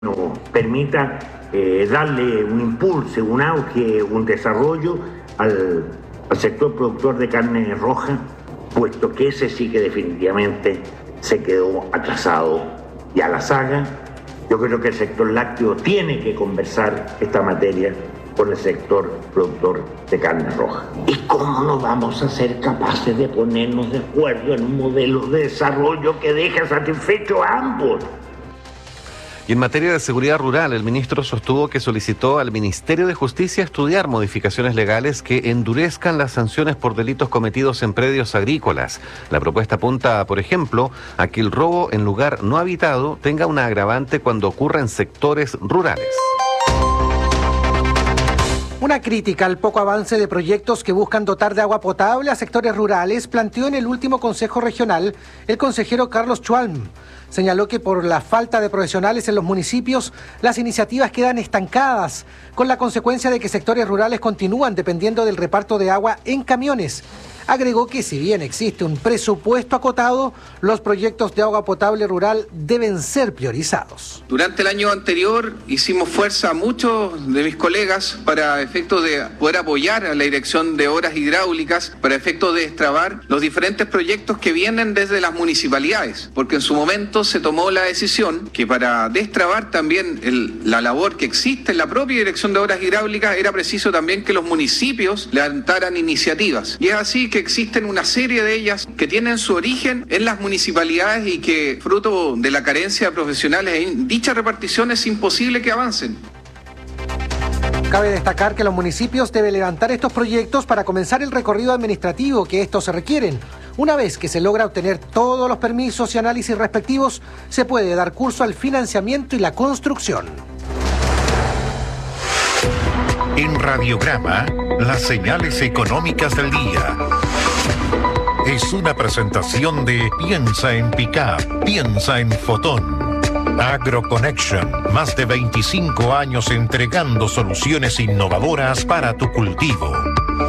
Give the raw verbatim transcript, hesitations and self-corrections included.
nos permita eh, darle un impulso, un auge, un desarrollo al, al sector productor de carne roja, puesto que ese sí que definitivamente se quedó atrasado y a la saga. Yo creo que el sector lácteo tiene que conversar esta materia con el sector productor de carne roja. ¿Y cómo no vamos a ser capaces de ponernos de acuerdo en un modelo de desarrollo que deje satisfecho a ambos? Y en materia de seguridad rural, el ministro sostuvo que solicitó al Ministerio de Justicia estudiar modificaciones legales que endurezcan las sanciones por delitos cometidos en predios agrícolas. La propuesta apunta, por ejemplo, a que el robo en lugar no habitado tenga una agravante cuando ocurra en sectores rurales. Una crítica al poco avance de proyectos que buscan dotar de agua potable a sectores rurales planteó en el último Consejo Regional el consejero Carlos Schwalm. Señaló que por la falta de profesionales en los municipios, las iniciativas quedan estancadas, con la consecuencia de que sectores rurales continúan dependiendo del reparto de agua en camiones. Agregó que si bien existe un presupuesto acotado, los proyectos de agua potable rural deben ser priorizados. Durante el año anterior hicimos fuerza a muchos de mis colegas para efectos de poder apoyar a la Dirección de Obras Hidráulicas, para efectos de destrabar los diferentes proyectos que vienen desde las municipalidades, porque en su momento se tomó la decisión que para destrabar también el, la labor que existe en la propia Dirección de Obras Hidráulicas era preciso también que los municipios levantaran iniciativas. Y es así que existen una serie de ellas que tienen su origen en las municipalidades y que, fruto de la carencia de profesionales en dicha repartición, es imposible que avancen. Cabe destacar que los municipios deben levantar estos proyectos para comenzar el recorrido administrativo que estos se requieren. Una vez que se logra obtener todos los permisos y análisis respectivos, se puede dar curso al financiamiento y la construcción. En Radiograma, las señales económicas del día. Es una presentación de Piensa en Pickup, piensa en Fotón. AgroConnection, más de veinticinco años entregando soluciones innovadoras para tu cultivo.